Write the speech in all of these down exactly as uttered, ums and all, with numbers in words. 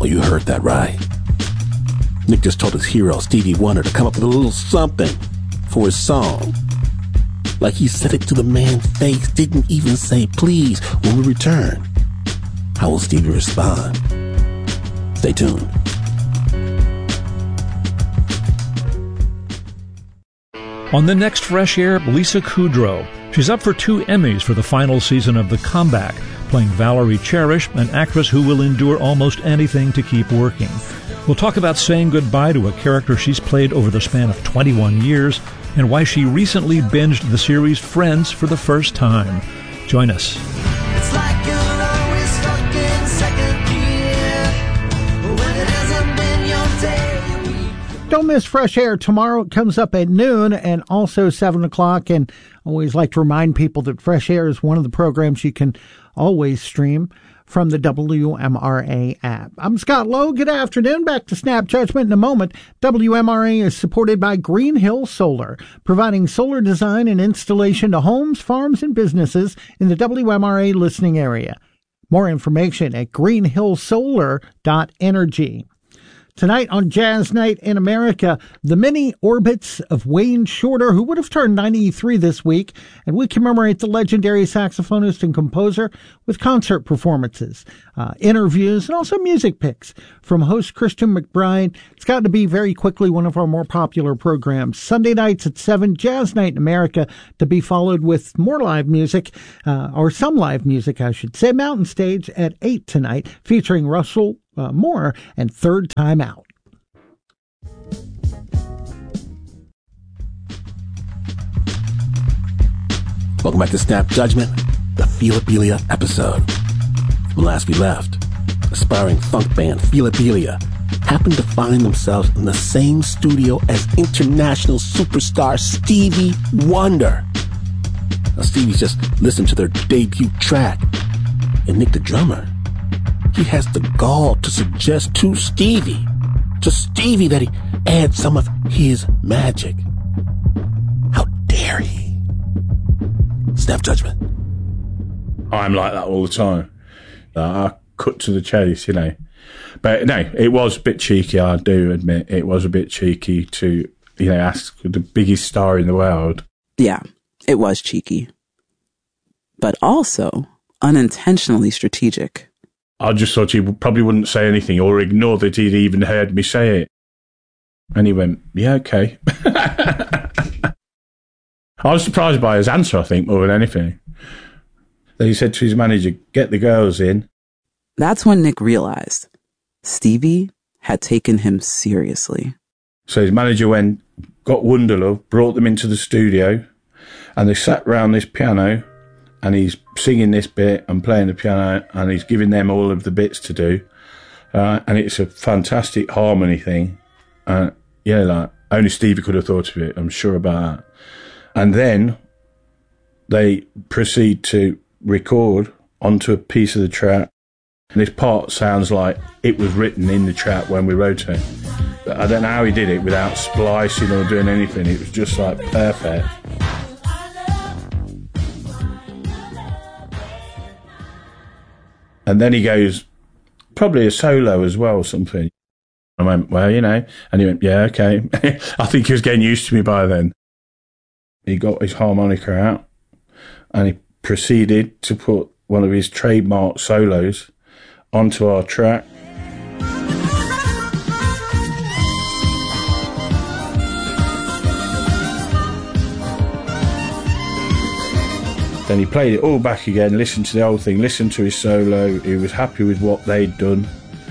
Well, you heard that right. Nick just told his hero, Stevie Wonder, to come up with a little something for his song. Like he said it to the man's face, didn't even say please when we return. How will Stevie respond? Stay tuned. On the next Fresh Air, Lisa Kudrow. She's up for two Emmys for the final season of The Comeback, playing Valerie Cherish, an actress who will endure almost anything to keep working. We'll talk about saying goodbye to a character she's played over the span of twenty-one years and why she recently binged the series Friends for the first time. Join us. It's like you're always stuck in second gear when it hasn't been your day. Don't miss Fresh Air tomorrow. It comes up at noon and also seven o'clock. And I always like to remind people that Fresh Air is one of the programs you can always stream from the W M R A app. I'm Scott Lowe. Good afternoon. Back to Snap Judgment in a moment. W M R A is supported by Green Hill Solar, providing solar design and installation to homes, farms, and businesses in the W M R A listening area. More information at green hill solar dot energy. Tonight on Jazz Night in America, the many orbits of Wayne Shorter, who would have turned ninety-three this week, and we commemorate the legendary saxophonist and composer with concert performances, uh, interviews, and also music picks from host Christian McBride. It's gotten to be very quickly one of our more popular programs. Sunday nights at seven, Jazz Night in America, to be followed with more live music, uh, or some live music, I should say. Mountain Stage at eight tonight, featuring Russell Uh, Moore and Third Time Out. Welcome back to Snap Judgment, the Feelabilia episode. When last we left, aspiring funk band Feelabilia happened to find themselves in the same studio as international superstar Stevie Wonder. Now, Stevie's just listened to their debut track, and Nick the drummer, he has the gall to suggest to Stevie, to Stevie that he add some of his magic. How dare he? Snap Judgment. I'm like that all the time. I cut to the chase, you know. But no, it was a bit cheeky, I do admit. It was a bit cheeky to, you know, ask the biggest star in the world. Yeah, it was cheeky. But also unintentionally strategic. I just thought he probably wouldn't say anything or ignore that he'd even heard me say it. And he went, yeah, okay. I was surprised by his answer, I think, more than anything. Then he said to his manager, get the girls in. That's when Nick realized Stevie had taken him seriously. So his manager went, got Wonderlove, brought them into the studio, and they sat round this piano, and he's singing this bit and playing the piano, and he's giving them all of the bits to do. Uh, and it's a fantastic harmony thing. Uh, yeah, like, only Stevie could have thought of it, I'm sure about that. And then they proceed to record onto a piece of the track. And this part sounds like it was written in the track when we wrote it. But I don't know how he did it without splicing or doing anything. It was just like perfect. And then he goes, probably a solo as well or something. I went, well, you know. And he went, yeah, okay. I think he was getting used to me by then. He got his harmonica out and he proceeded to put one of his trademark solos onto our track. Then he played it all back again, listened to the whole thing, listened to his solo. He was happy with what they'd done.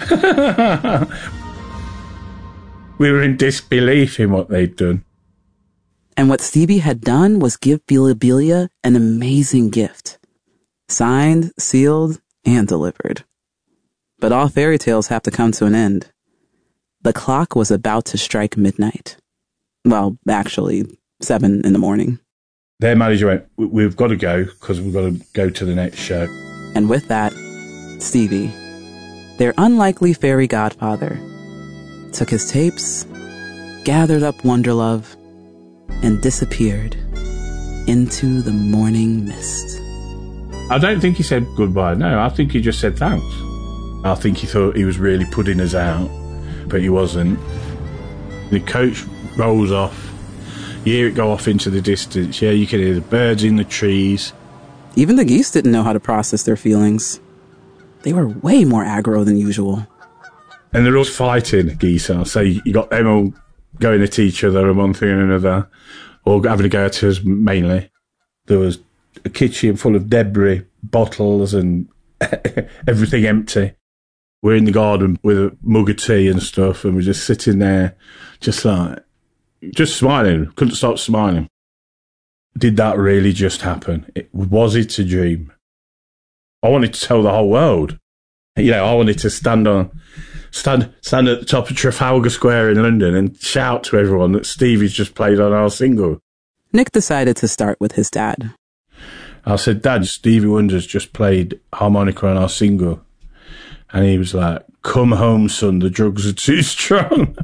We were in disbelief in what they'd done. And what Stevie had done was give Feelabilia an amazing gift. Signed, sealed, and delivered. But all fairy tales have to come to an end. The clock was about to strike midnight. Well, actually, seven in the morning. Their manager went, we've got to go because we've got to go to the next show. And with that, Stevie, their unlikely fairy godfather, took his tapes, gathered up Wonderlove, and disappeared into the morning mist. I don't think he said goodbye. No, I think he just said thanks. I think he thought he was really putting us out, but he wasn't. The coach rolls off. You hear it go off into the distance. Yeah, you can hear the birds in the trees. Even the geese didn't know how to process their feelings. They were way more aggro than usual. And they're all fighting, geese are. So you got them all going at each other and one thing and another, or having a go at us mainly. There was a kitchen full of debris, bottles and everything empty. We're in the garden with a mug of tea and stuff, and we're just sitting there, just like, just smiling. Couldn't stop smiling. Did that really just happen? It, was it a dream? I wanted to tell the whole world. You know, I wanted to stand on, stand, stand at the top of Trafalgar Square in London and shout to everyone that Stevie's just played on our single. Nick decided to start with his dad. I said, Dad, Stevie Wonder's just played harmonica on our single. And he was like, come home, son, the drugs are too strong.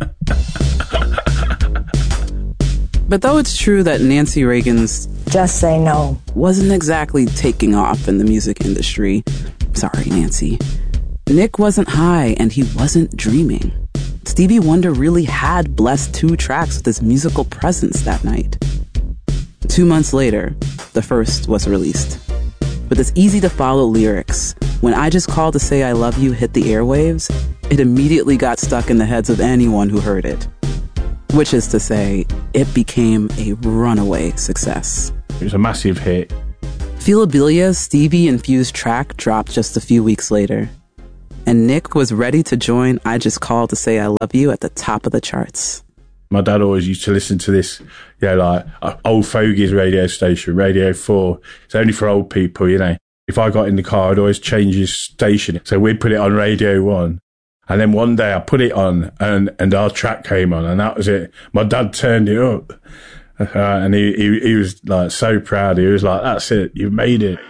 But though it's true that Nancy Reagan's Just Say No wasn't exactly taking off in the music industry, sorry, Nancy, Nick wasn't high and he wasn't dreaming. Stevie Wonder really had blessed two tracks with his musical presence that night. Two months later, the first was released. With its easy-to-follow lyrics, when I Just Called to Say I Love You hit the airwaves, it immediately got stuck in the heads of anyone who heard it. Which is to say, it became a runaway success. It was a massive hit. Feelabilia's Stevie-infused track dropped just a few weeks later, and Nick was ready to join I Just Called to Say I Love You at the top of the charts. My dad always used to listen to this, you know, like uh, old fogies radio station, Radio four. It's only for old people, you know. If I got in the car, I'd always change his station. So we'd put it on Radio one. And then one day I put it on and, and our track came on and that was it. My dad turned it up uh, and he, he, he was like so proud. He was like, that's it. You've made it.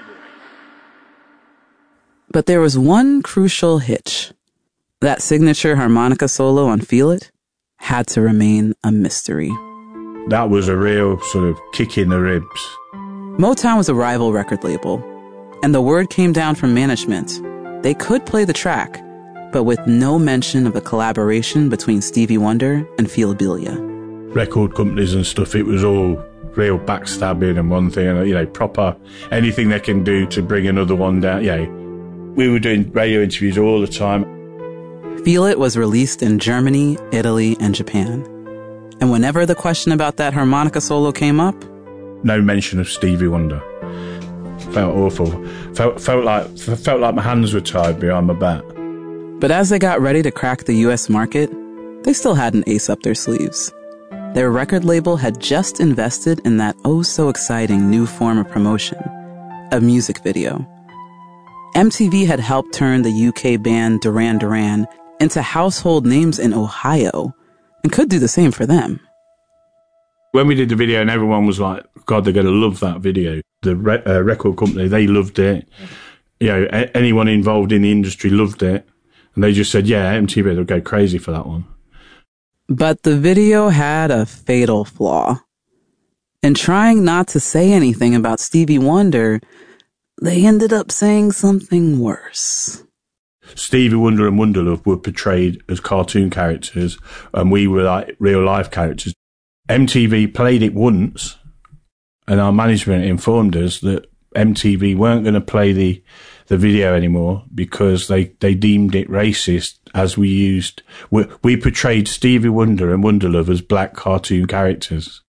But there was one crucial hitch. That signature harmonica solo on Feel It had to remain a mystery. That was a real sort of kick in the ribs. Motown was a rival record label, and the word came down from management. They could play the track, but with no mention of the collaboration between Stevie Wonder and Feelabilia. Record companies and stuff, it was all real backstabbing and one thing, and you know, proper anything they can do to bring another one down. Yeah, we were doing radio interviews all the time. Feel It was released in Germany, Italy, and Japan. And whenever the question about that harmonica solo came up, no mention of Stevie Wonder. Felt awful. Felt felt like felt like my hands were tied behind my back. But as they got ready to crack the U S market, they still had an ace up their sleeves. Their record label had just invested in that oh-so-exciting new form of promotion, a music video. M T V had helped turn the U K band Duran Duran into household names in Ohio, and could do the same for them. When we did the video and everyone was like, God, they're going to love that video. The re- uh, record company, they loved it. You know, a- anyone involved in the industry loved it. And they just said, yeah, M T V, they'll go crazy for that one. But the video had a fatal flaw. In trying not to say anything about Stevie Wonder, they ended up saying something worse. Stevie Wonder and Wonderlove were portrayed as cartoon characters, and we were like real life characters. M T V played it once, and our management informed us that M T V weren't going to play the, the video anymore because they, they deemed it racist, as we used, we, we portrayed Stevie Wonder and Wonderlove as black cartoon characters.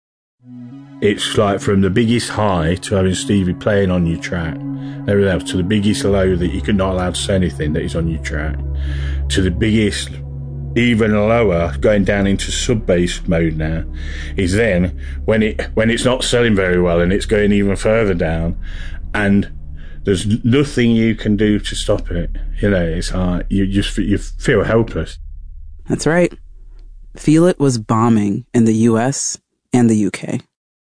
It's like from the biggest high to having Stevie playing on your track, everything else, to the biggest low that you're not allowed to say anything that is on your track, to the biggest, even lower, going down into sub-bass mode now, is then when it when it's not selling very well and it's going even further down, and there's nothing you can do to stop it. You know, it's hard. You just you feel helpless. That's right. Feel It was bombing in the U S and the U K.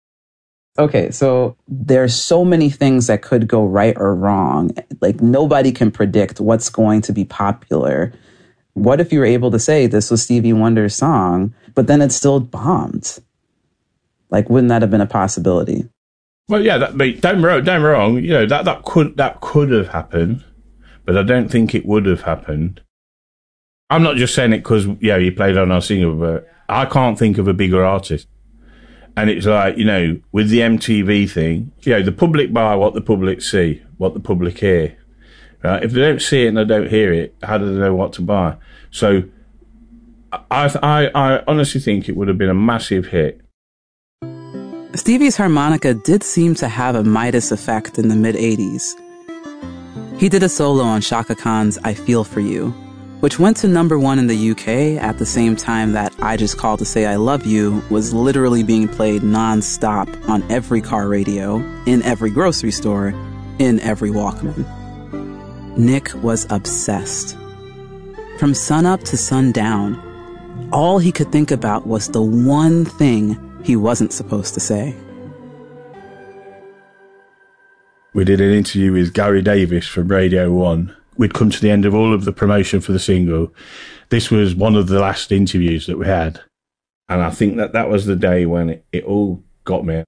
Okay, so there's so many things that could go right or wrong. Like, nobody can predict what's going to be popular. What if you were able to say this was Stevie Wonder's song, but then it still bombed? Like, wouldn't that have been a possibility? Well, yeah, that, don't, don't get me wrong, you know, that, that could that could have happened. but I don't think it would have happened. I'm not just saying it because, yeah, he played on our single, but I can't think of a bigger artist. And it's like, you know, with the M T V thing, you know, the public buy what the public see, what the public hear. Right? If they don't see it and they don't hear it, how do they know what to buy? So I, I, I honestly think it would have been a massive hit. Stevie's harmonica did seem to have a Midas effect in the mid-eighties. He did a solo on Chaka Khan's I Feel For You, which went to number one in the U K at the same time that I Just Called to Say I Love You was literally being played non-stop on every car radio, in every grocery store, in every Walkman. Nick was obsessed. From sunup to sundown, all he could think about was the one thing he wasn't supposed to say. We did an interview with Gary Davis from Radio one. We'd come to the end of all of the promotion for the single. This was one of the last interviews that we had. And I think that that was the day when it, it all got me.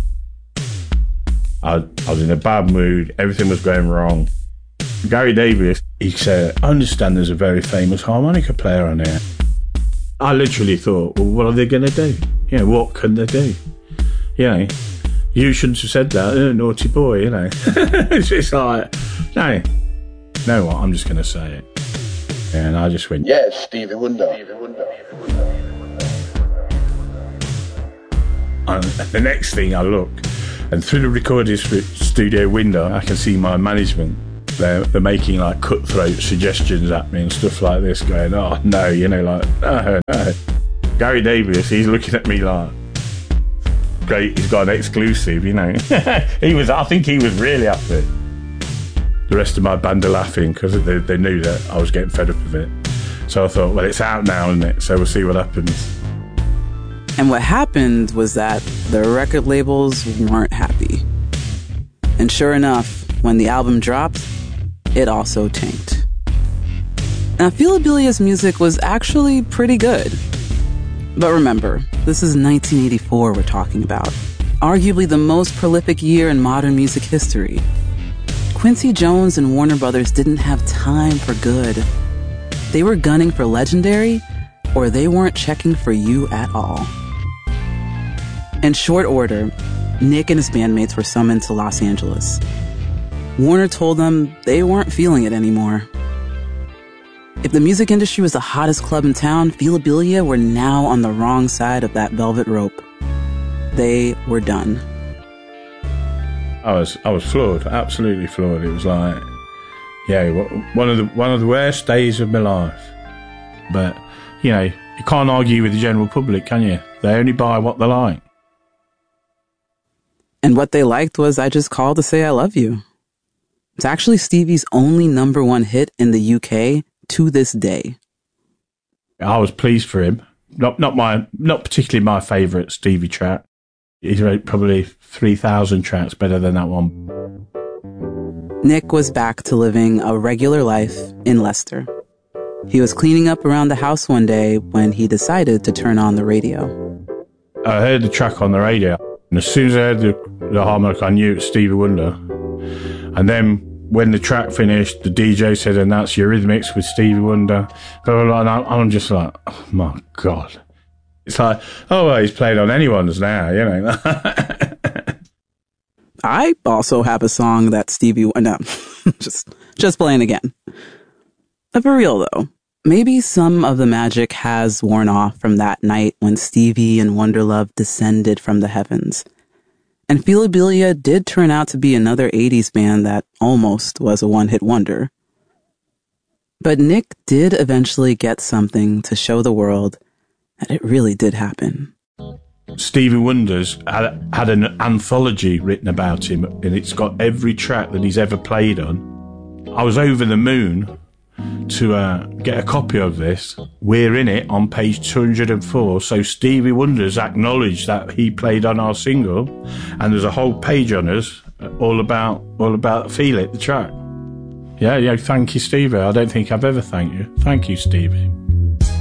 I, I was in a bad mood. Everything was going wrong. Gary Davis, he said, I understand there's a very famous harmonica player on here. I literally thought, well, what are they going to do? You know, what can they do? You know, you shouldn't have said that. Oh, naughty boy, you know. It's just like, no. You know what, I'm just going to say it. And I just went, Yes, Stevie Wonder. Stevie Wonder. And the next thing I look, and through the recording studio window, I can see my management. They're, they're making like cutthroat suggestions at me and stuff like this, going, oh no, you know, like, no, no. Gary Davis, he's looking at me like, great, he's got an exclusive, you know. He was, I think he was really happy. The rest of my band are laughing because they, they knew that I was getting fed up of it. So I thought, well, it's out now, isn't it? So we'll see what happens. And what happened was that the record labels weren't happy. And sure enough, when the album dropped, it also tanked. Now, Philabilia's music was actually pretty good. But remember, this is nineteen eighty-four we're talking about. Arguably the most prolific year in modern music history. Quincy Jones and Warner Brothers didn't have time for good. They were gunning for legendary, or they weren't checking for you at all. In short order, Nick and his bandmates were summoned to Los Angeles. Warner told them they weren't feeling it anymore. If the music industry was the hottest club in town, Philabilia were now on the wrong side of that velvet rope. They were done. I was I was floored, absolutely floored. It was like, yeah, one of the one of the worst days of my life. But, you know, you can't argue with the general public, can you? They only buy what they like. And what they liked was I Just Called to Say I Love You. It's actually Stevie's only number one hit in the U K to this day. I was pleased for him. Not not my not particularly my favourite Stevie track. He's wrote probably three thousand tracks better than that one. Nick was back to living a regular life in Leicester. He was cleaning up around the house one day when he decided to turn on the radio. I heard the track on the radio, and as soon as I heard the, the harmonica, I knew it was Stevie Wonder. And then when the track finished, the D J said, and that's Eurythmics with Stevie Wonder. And I'm just like, oh my God. It's like, oh, well, he's played on anyone's now, you know. I also have a song that Stevie... No, just, just playing again. But for real, though, maybe some of the magic has worn off from that night when Stevie and Wonderlove descended from the heavens. And Philabilia did turn out to be another eighties band that almost was a one-hit wonder. But Nick did eventually get something to show the world that it really did happen. Stevie Wonder's had, had an anthology written about him, and it's got every track that he's ever played on. I was over the moon to uh, get a copy of this. We're in it on page two hundred four, so Stevie Wonder's acknowledged that he played on our single, and there's a whole page on us all about all about Feel It, the track. Yeah, yeah, thank you, Stevie. I don't think I've ever thanked you. Thank you, Stevie.